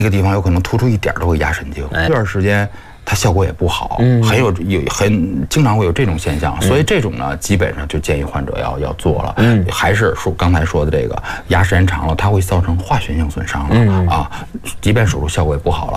那个地方有可能突出一点都会压神经，这段时间它效果也不好，很经常会有这种现象，所以这种呢，基本上就建议患者要做了。还是刚才说的这个压时间长了，它会造成化学性损伤了啊，即便手术效果也不好了。